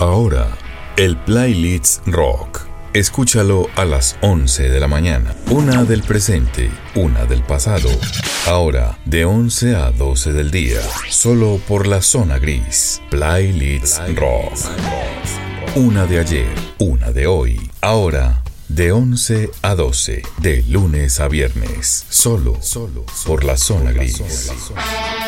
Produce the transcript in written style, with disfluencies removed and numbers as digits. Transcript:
Ahora, el Playlist Rock. Escúchalo a las 11 de la mañana. Una del presente, una del pasado. Ahora, de 11 a 12 del día. Solo por la zona gris. Playlist Rock. Una de ayer, una de hoy. Ahora, de 11 a 12. De lunes a viernes. Solo por la zona gris.